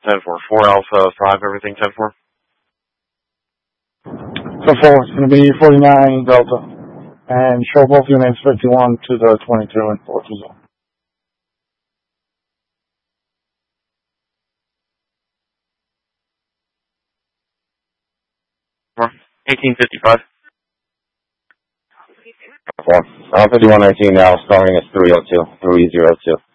10-4. 4 Alpha 5, everything 10-4. So 4, it's going to be 49 Delta. And show both your names 51 to the 22 and 4 to zone. Four. 1855. 4. 5119 now, starting at 302.